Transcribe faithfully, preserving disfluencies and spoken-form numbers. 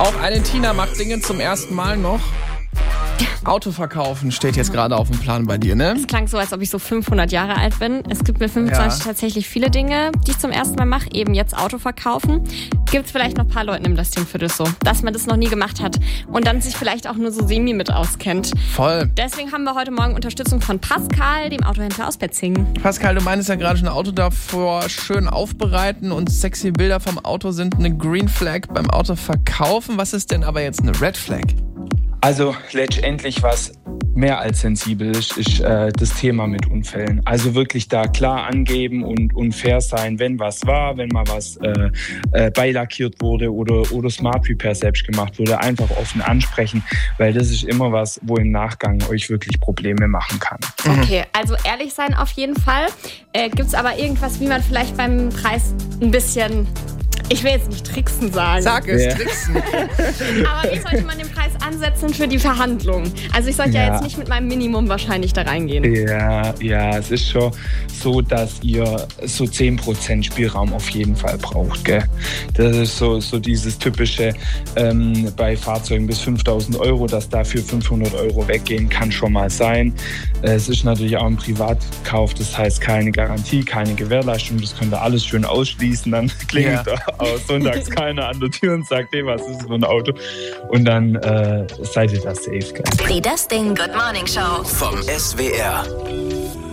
Auch eine Tina macht Dinge zum ersten Mal noch. Auto verkaufen steht jetzt gerade auf dem Plan bei dir, ne? Es klang so, als ob ich so fünfhundert Jahre alt bin. Es gibt mit fünfundzwanzig ja. tatsächlich viele Dinge, die ich zum ersten Mal mache. Eben jetzt Auto verkaufen. Gibt es vielleicht noch ein paar Leute im Testingviertel so, dass man das noch nie gemacht hat und dann sich vielleicht auch nur so semi mit auskennt. Voll. Deswegen haben wir heute Morgen Unterstützung von Pascal, dem Autohändler aus Betzingen. Pascal, du meinst ja gerade schon, Auto davor schön aufbereiten und sexy Bilder vom Auto sind eine Green Flag beim Auto verkaufen. Was ist denn aber jetzt eine Red Flag? Also letztendlich, was mehr als sensibel ist, ist äh, das Thema mit Unfällen. Also wirklich da klar angeben und, und fair sein, wenn was war, wenn mal was äh, äh, beilackiert wurde oder, oder Smart Repair selbst gemacht wurde, einfach offen ansprechen, weil das ist immer was, wo im Nachgang euch wirklich Probleme machen kann. Okay, also ehrlich sein auf jeden Fall. Äh, Gibt es aber irgendwas, wie man vielleicht beim Preis ein bisschen... Ich will jetzt nicht tricksen sagen. Sag es, Ja. tricksen. Aber wie sollte man den Preis ansetzen für die Verhandlung? Also ich sollte ja. Ja. jetzt nicht mit meinem Minimum wahrscheinlich da reingehen. Ja, ja, es ist schon so, dass ihr so zehn Prozent Spielraum auf jeden Fall braucht. Gell? Das ist so, so dieses typische ähm, bei Fahrzeugen bis fünftausend Euro, dass dafür fünfhundert Euro weggehen, kann schon mal sein. Es ist natürlich auch ein Privatkauf, das heißt keine Garantie, keine Gewährleistung, das könnt ihr alles schön ausschließen. Dann klingelt ja. aus sonntags keiner an der Tür und sagt, hey, was ist das für ein Auto? Und dann äh, seid ihr da safe. Gell? Die Das Ding Good Morning Show vom S W R.